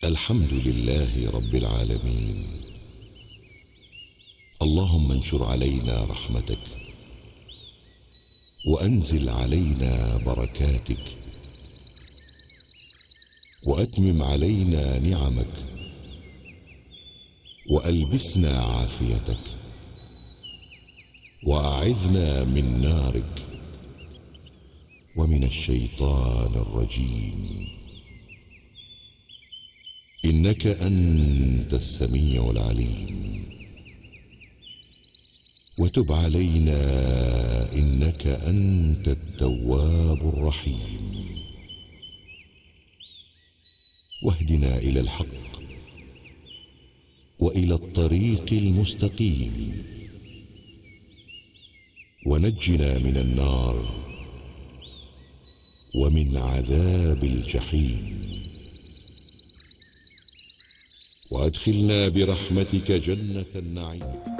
الحمد لله رب العالمين. اللهم انشر علينا رحمتك وأنزل علينا بركاتك وأتمم علينا نعمك وألبسنا عافيتك وأعذنا من نارك ومن الشيطان الرجيم، إنك أنت السميع العليم. وتب علينا إنك أنت التواب الرحيم. واهدنا إلى الحق وإلى الطريق المستقيم، ونجنا من النار ومن عذاب الجحيم، وأدخلنا برحمتك جنة النعيم.